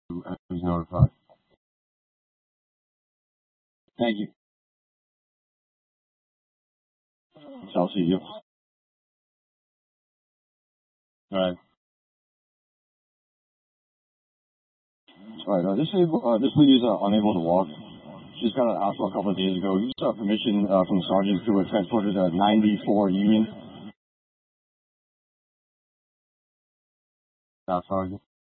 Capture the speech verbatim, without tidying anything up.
as notified. Thank you. I'll see you. All right. All right. Uh, this uh, this lady is uh, unable to walk. She's got out of the hospital a couple of days ago. You just have permission uh, from the sergeant to uh, transport her to ninety-four Union. Uh, sergeant.